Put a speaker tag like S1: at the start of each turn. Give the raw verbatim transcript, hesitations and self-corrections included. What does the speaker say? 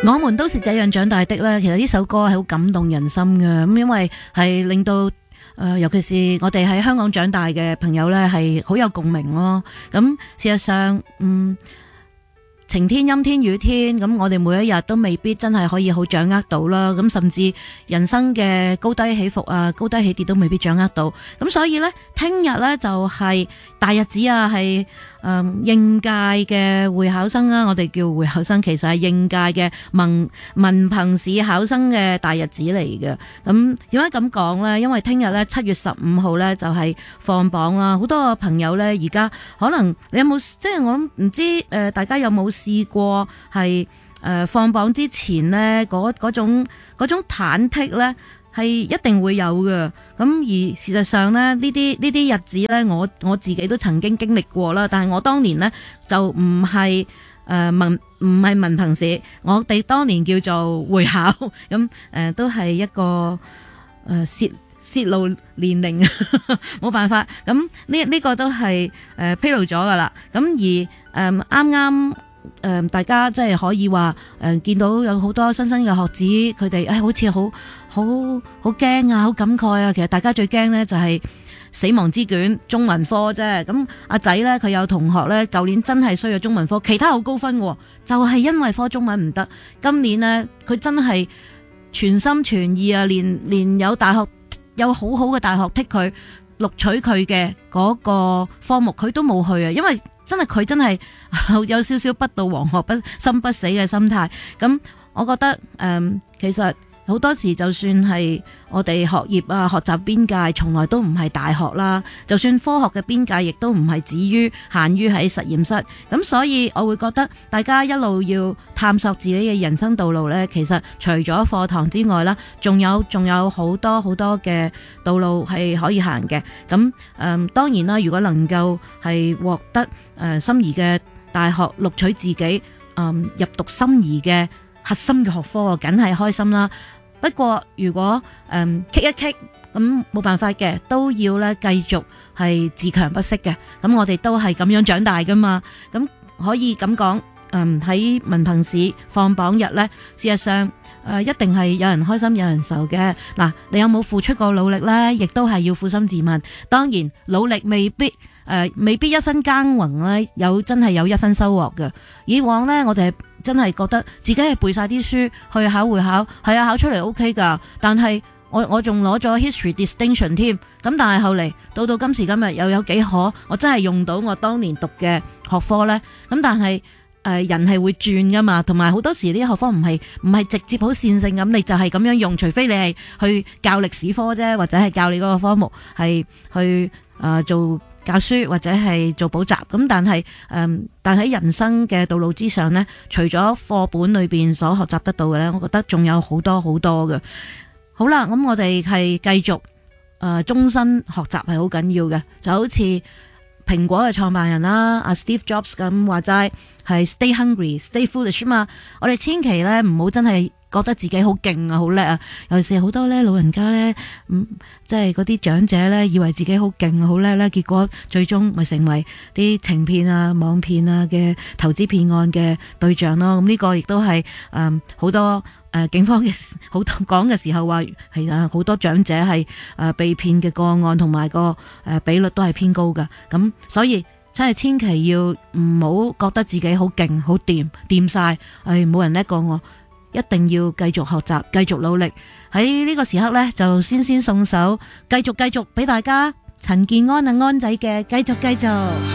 S1: 我們都是這樣長大的咧，其實呢首歌係好感動人心嘅，咁因為係令到誒、呃，尤其是我哋喺香港長大嘅朋友咧，係好有共鳴咯。咁事實上，嗯。晴天、陰天、雨天，咁我哋每一日都未必真係可以好掌握到啦。咁甚至人生嘅高低起伏啊、高低起跌都未必掌握到。咁所以呢，聽日呢就係大日子啊，係誒應屆嘅會考生啊，我哋叫會考生，其實係應屆嘅文文憑試考生嘅大日子嚟嘅。咁點解咁講呢？因為聽日呢，七月十五號呢就係放榜啦。好多朋友呢，而家可能你有冇即係我唔知誒，大家有冇試過係誒放榜之前呢嗰嗰種嗰種忐忑呢係一定會有嘅。咁而事實上呢，呢啲呢啲日子呢，我我自己都曾經經歷過啦。但係我當年呢，就唔係誒文唔係文憑試，我哋當年叫做會考。咁誒、呃、都係一個誒泄泄露年齡，冇辦法。咁呢呢個都係誒披露咗噶啦。咁而誒啱啱。誒、呃，大家即係可以話誒、呃，見到有好多新生嘅學子，佢哋誒好似好好好驚啊，好感慨啊。其實大家最驚呢就係死亡之卷中文科啫。咁阿仔呢，佢有同學呢，舊年真係衰咗中文科，其他好高分嘅，就係、是、因為科中文唔得。今年呢，佢真係全心全意啊，連連有大學有好好嘅大學剔佢錄取佢嘅嗰個科目，佢都冇去啊，因為。真係佢真係有少少不到黃河不心不死嘅心態。咁我覺得誒、嗯，其實好多時就算係我哋學業啊、學習邊界，從來都唔係大學啦。就算科學嘅邊界，亦都唔係止於限於喺實驗室。咁所以我會覺得大家一路要探索自己嘅人生道路呢，其實除咗課堂之外啦，仲有仲有好多好多嘅道路係可以行嘅。咁誒、嗯，當然啦，如果能夠係獲得誒、呃、心儀嘅大學錄取自己誒、嗯、入讀心儀嘅核心嘅學科，梗係開心啦。不過如果誒棘、嗯、一棘咁冇辦法嘅，都要咧繼續係自強不息嘅。咁我哋都係咁樣長大噶嘛。咁可以咁講，誒喺文憑試放榜日呢，事實上誒、呃、一定係有人開心有人愁嘅。嗱，你有冇付出過努力呢？亦都係要負心自問。當然努力未必誒、呃、未必一分耕耘咧，有真係有一分收穫嘅。以往呢，我哋真係覺得自己係背晒啲書去考會考，係啊，考出嚟 OK 噶。但係我我仲攞咗 history distinction 添。咁但係後嚟到到今時今日又有幾可我真係用到我當年讀嘅學科呢？咁但係誒、呃、人係會轉噶嘛，同埋好多時呢啲學科唔係唔係直接好線性咁，你就係咁樣用，除非你係去教歷史科啫，或者係教你嗰個科目係去誒、呃、做教書或者係做補習。咁但係誒、嗯，但喺人生嘅道路之上呢，除咗課本裏邊所學習得到嘅呢，我覺得仲有好多好多嘅。好啦，咁我哋係繼續誒，終身學習係好緊要嘅，就好似蘋果嘅創辦人啦，阿 Steve Jobs 咁話齋，係 stay hungry, stay foolish 嘛。我哋千祈咧唔好真係覺得自己好勁啊，好叻啊！尤其是好多咧老人家咧，嗯，即係嗰啲長者咧，以為自己好勁好叻咧，結果最終咪成為啲情騙啊、網騙啊嘅投資騙案嘅對象咯。咁、這、呢個亦都係誒好多誒、呃、警方嘅好多講嘅時候話係啊，好多長者係誒、呃、被騙嘅個案同埋個誒比率都係偏高噶。咁所以真係千祈要唔好覺得自己好勁好掂掂晒，誒冇人叻過我。一定要繼續學習，繼續努力。喺呢個時刻呢，就先先送首繼續繼續俾大家陳健安啊安仔嘅繼續繼續。